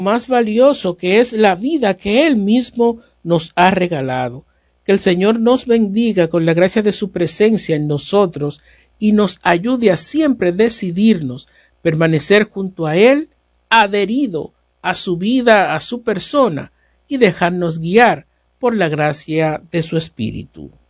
más valioso, que es la vida que Él mismo nos ha regalado. Que el Señor nos bendiga con la gracia de su presencia en nosotros y nos ayude a siempre decidirnos permanecer junto a Él, adherido a su vida, a su persona, y dejarnos guiar por la gracia de su Espíritu.